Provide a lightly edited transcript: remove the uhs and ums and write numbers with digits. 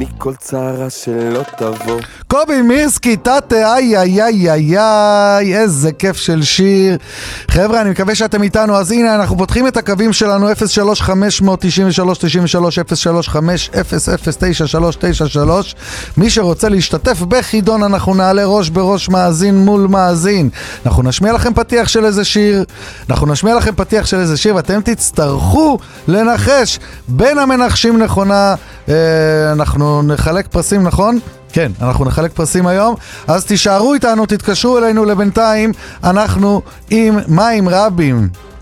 מכל צרה שלא תבוא. קובי מירסקי, תתה, איי, איזה כיף של שיר. חבר'ה, אני מקווה שאתם איתנו, אז הנה אנחנו פותחים את הקווים שלנו 03-593-93-93, מי שרוצה להשתתף בחידון, אנחנו נעלה ראש בראש, מאזין מול מאזין. אנחנו נשמיע לכם פתיח של איזה שיר, ואתם תצטרכו לנחש בין המנחשים נכונה. אנחנו נחלק פרסים, נכון? כן, אנחנו נחלק פרסים היום, אז תישארו איתנו, תתקשרו אלינו. לבינתיים אנחנו עם מים רבים.